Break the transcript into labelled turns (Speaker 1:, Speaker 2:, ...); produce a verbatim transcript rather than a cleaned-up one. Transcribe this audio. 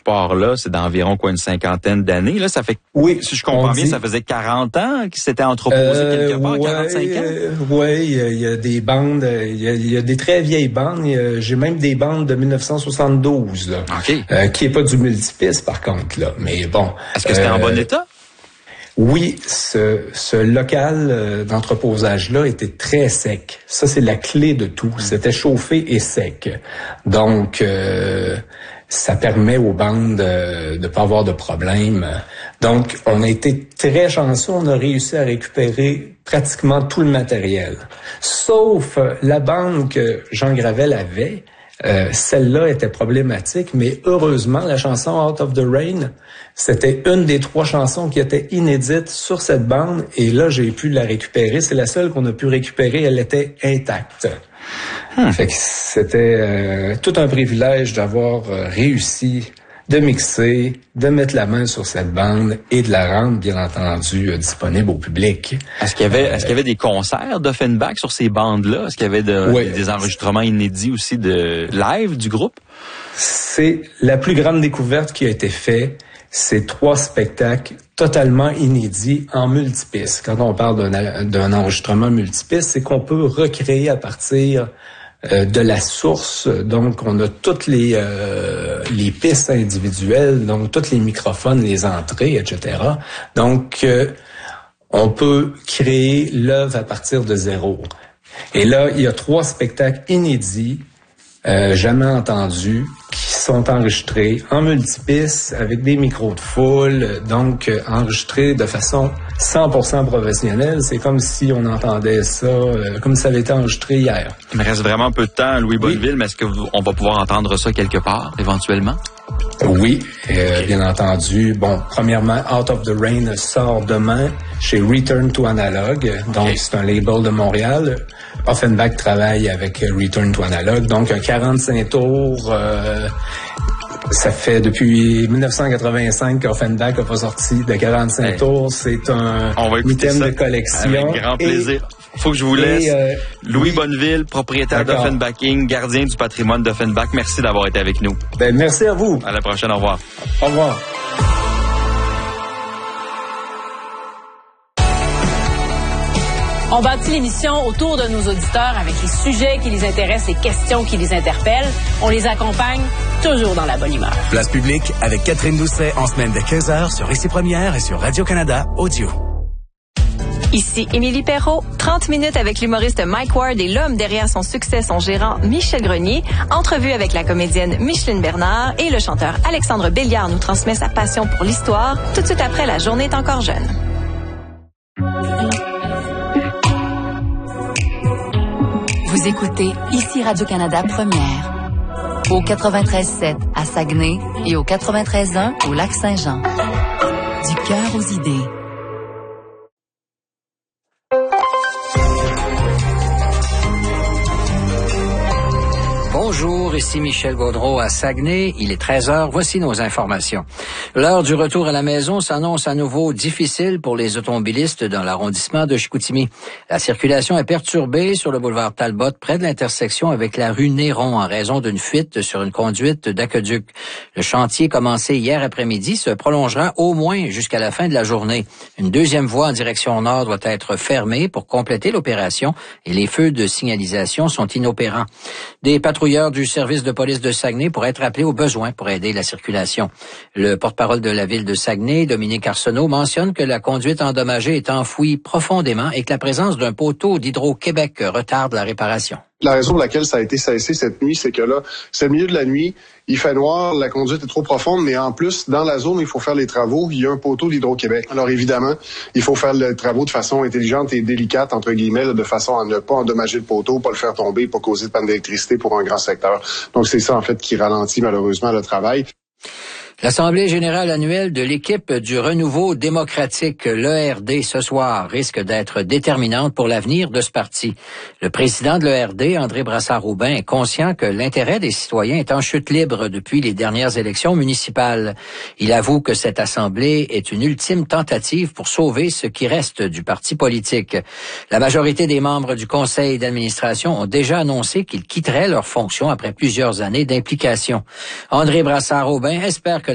Speaker 1: sport-là, c'est d'environ quoi, une cinquantaine d'années. Là, ça fait,
Speaker 2: oui,
Speaker 1: si je comprends bien,
Speaker 2: dit,
Speaker 1: ça faisait quarante ans qu'ils s'étaient entreposés
Speaker 2: euh,
Speaker 1: quelque part,
Speaker 2: ouais,
Speaker 1: quarante-cinq ans?
Speaker 2: Euh, oui, il y, y a des bandes, il y, y a des très vieilles bandes. J'ai même des bandes de mille neuf cent soixante-douze, là,
Speaker 1: okay.
Speaker 2: euh, qui est pas du multipiste, par contre, là. Mais bon.
Speaker 1: Est-ce que c'était
Speaker 2: euh,
Speaker 1: en bon état?
Speaker 2: Oui, ce, ce local d'entreposage-là était très sec. Ça, c'est la clé de tout. C'était chauffé et sec. Donc, euh, ça permet aux bandes de ne pas avoir de problème. Donc, on a été très chanceux. On a réussi à récupérer pratiquement tout le matériel. Sauf la bande que Jean Gravel avait. Euh, celle-là était problématique, mais heureusement, la chanson Out of the Rain, c'était une des trois chansons qui était inédite sur cette bande, et là, j'ai pu la récupérer. C'est la seule qu'on a pu récupérer, elle était intacte. Hmm. Fait que c'était euh, tout un privilège d'avoir euh, réussi de mixer, de mettre la main sur cette bande et de la rendre, bien entendu, euh, disponible au public.
Speaker 1: Est-ce qu'il y avait, euh, est-ce qu'il y avait des concerts d'Offenbach sur ces bandes-là? Est-ce qu'il y avait de, oui. des enregistrements inédits aussi de live du groupe?
Speaker 2: C'est la plus grande découverte qui a été faite. C'est trois spectacles totalement inédits en multipiste. Quand on parle d'un, d'un enregistrement multipiste, c'est qu'on peut recréer à partir Euh, de la source. Donc, on a toutes les euh, les pistes individuelles, donc tous les microphones, les entrées, et cetera. Donc, euh, on peut créer l'œuvre à partir de zéro. Et là, il y a trois spectacles inédits, euh, jamais entendus, qui sont enregistrés en multipiste avec des micros de foule, donc euh, enregistrés de façon cent pour cent professionnelle. C'est comme si on entendait ça, euh, comme si ça avait été enregistré hier.
Speaker 1: Il me reste vraiment un peu de temps, Louis Bonneville, oui. Mais est-ce qu'on va pouvoir entendre ça quelque part, éventuellement?
Speaker 2: Oui, euh, bien entendu. Bon, premièrement, Out of the Rain sort demain chez Return to Analog. Donc, okay. C'est un label de Montréal. Offenbach travaille avec Return to Analog. Donc, un quarante-cinq tours. Euh, ça fait depuis dix-neuf cent quatre-vingt-cinq qu'Offenbach n'a pas sorti de quarante-cinq hey. tours. C'est un item de collection.
Speaker 1: Avec grand plaisir. Et, Faut que je vous laisse. Et, euh, Louis oui. Bonneville, propriétaire d'Offenbach Incorporated, gardien du patrimoine d'Offenbach. Merci d'avoir été avec nous.
Speaker 2: Ben, merci à vous.
Speaker 1: À la prochaine. Au revoir.
Speaker 2: Au revoir.
Speaker 3: On bâtit l'émission autour de nos auditeurs avec les sujets qui les intéressent, les questions qui les interpellent. On les accompagne toujours dans la bonne humeur.
Speaker 4: Place publique avec Catherine Doucet en semaine de quinze heures sur Ici Première et sur Radio-Canada Audio.
Speaker 5: Ici Émilie Perrault, trente minutes avec l'humoriste Mike Ward et l'homme derrière son succès, son gérant Michel Grenier. Entrevue avec la comédienne Micheline Bernard et le chanteur Alexandre Béliard nous transmet sa passion pour l'histoire tout de suite après La journée est encore jeune.
Speaker 6: Vous écoutez Ici Radio-Canada Première. Au quatre-vingt-treize sept à Saguenay et au quatre-vingt-treize un au Lac-Saint-Jean. Du cœur aux idées.
Speaker 7: Bonjour, ici Michel Gaudreau à Saguenay. Il est treize heures. Voici nos informations. L'heure du retour à la maison s'annonce à nouveau difficile pour les automobilistes dans l'arrondissement de Chicoutimi. La circulation est perturbée sur le boulevard Talbot près de l'intersection avec la rue Néron en raison d'une fuite sur une conduite d'aqueduc. Le chantier commencé hier après-midi se prolongera au moins jusqu'à la fin de la journée. Une deuxième voie en direction nord doit être fermée pour compléter l'opération et les feux de signalisation sont inopérants. Des patrouilleurs du service de police de Saguenay pourraient être appelés au besoin pour aider la circulation. Le porte-parole de la ville de Saguenay, Dominique Arsenault, mentionne que la conduite endommagée est enfouie profondément et que la présence d'un poteau d'Hydro-Québec retarde la réparation.
Speaker 8: La raison pour laquelle ça a été cessé cette nuit, c'est que là, c'est le milieu de la nuit, il fait noir, la conduite est trop profonde, mais en plus, dans la zone où il faut faire les travaux, il y a un poteau d'Hydro-Québec. Alors évidemment, il faut faire les travaux de façon intelligente et délicate, entre guillemets, là, de façon à ne pas endommager le poteau, pas le faire tomber, pas causer de panne d'électricité pour un grand secteur. Donc c'est ça, en fait, qui ralentit malheureusement le travail.
Speaker 7: L'Assemblée générale annuelle de l'équipe du Renouveau démocratique, l'E R D, ce soir, risque d'être déterminante pour l'avenir de ce parti. Le président de l'E R D, André Brassard-Rouben, est conscient que l'intérêt des citoyens est en chute libre depuis les dernières élections municipales. Il avoue que cette Assemblée est une ultime tentative pour sauver ce qui reste du parti politique. La majorité des membres du conseil d'administration ont déjà annoncé qu'ils quitteraient leurs fonctions après plusieurs années d'implication. André Brassard-Rouben espère que